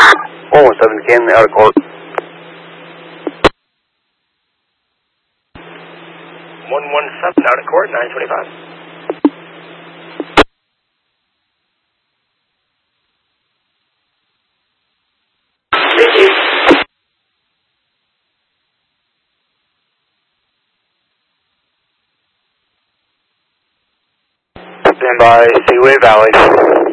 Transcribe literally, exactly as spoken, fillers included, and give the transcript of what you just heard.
one one seven Cannon, out of court. one one seven, out of court, nine twenty-five. Thank you. Stand by, Seaway Valley.